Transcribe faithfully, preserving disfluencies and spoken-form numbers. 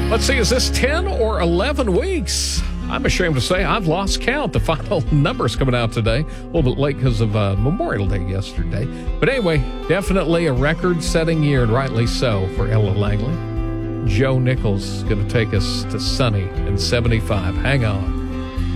Let's see, is this ten or eleven weeks? I'm ashamed to say I've lost count. The final number's coming out today. A little bit late because of uh, Memorial Day yesterday. But anyway, definitely a record-setting year, and rightly so, for Ella Langley. Joe Nichols is going to take us to sunny and seventy-five. Hang on.